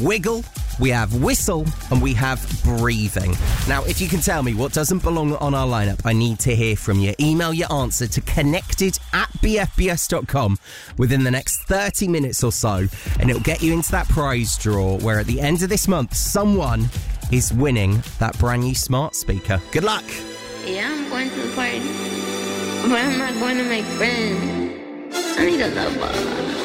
wiggle, we have whistle, and we have breathing. Now, if you can tell me what doesn't belong on our lineup, I need to hear from you. Email your answer to connected@bfbs.com within the next 30 minutes or so, and it'll get you into that prize draw where at the end of this month, someone is winning that brand new smart speaker. Good luck. Yeah, I'm going to the party, but I'm not going to make friends. I need a lover.